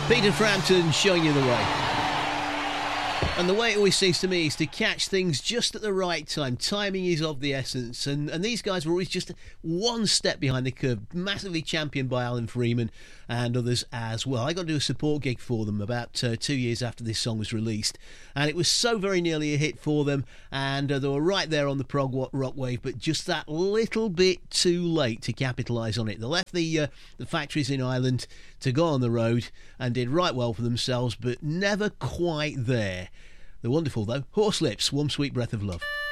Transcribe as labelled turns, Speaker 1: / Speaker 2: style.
Speaker 1: Peter Frampton showing you the way. And the way it always seems to me is to catch things just at the right time. Timing is of the essence. And these guys were always just one step behind the curve, massively championed by Alan Freeman and others as well. I got to do a support gig for them about 2 years after this song was released. And it was so very nearly a hit for them. And they were right there on the prog rock wave, but just that little bit too late to capitalise on it. They left the factories in Ireland to go on the road and did right well for themselves, but never quite there. They're wonderful though. Horselips, Warm Sweet Breath of Love.